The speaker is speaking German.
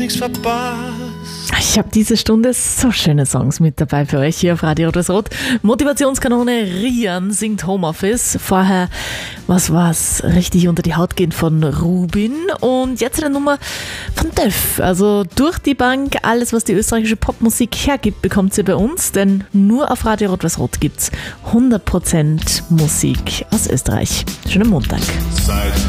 nichts verpasst. Ich habe diese Stunde so schöne Songs mit dabei für euch hier auf Radio Rot. Motivationskanone Rian singt Homeoffice. Vorher was richtig unter die Haut geht von Rubin. Und jetzt eine Nummer von Def. Also durch die Bank, alles was die österreichische Popmusik hergibt, bekommt ihr bei uns. Denn nur auf Radio Rot gibt's 100% Musik aus Österreich. Schönen Montag. Seit